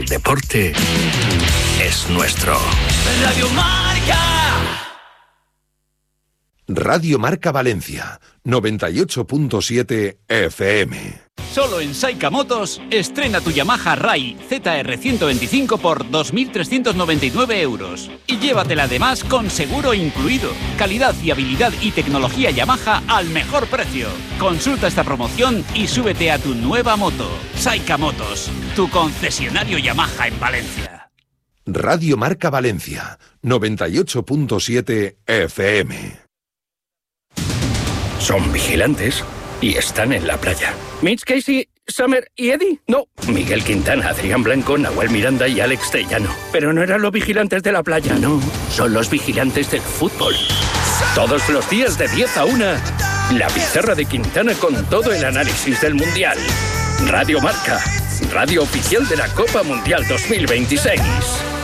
deporte es nuestro. Radio Marca. Radio Marca Valencia, 98.7 FM. Solo en Saika Motos, estrena tu Yamaha Rai ZR125 por 2.399 euros. Y llévatela además con seguro incluido. Calidad, fiabilidad y tecnología Yamaha al mejor precio. Consulta esta promoción y súbete a tu nueva moto. Saika Motos, tu concesionario Yamaha en Valencia. Radio Marca Valencia, 98.7 FM. Son vigilantes y están en la playa. Mitch, Casey, Summer y Eddie. No, Miguel Quintana, Adrián Blanco, Nahuel Miranda y Alex Tellano. Pero no eran los vigilantes de la playa, no. Son los vigilantes del fútbol. Todos los días de 10 a 1, la pizarra de Quintana con todo el análisis del Mundial. Radio Marca, radio oficial de la Copa Mundial 2026.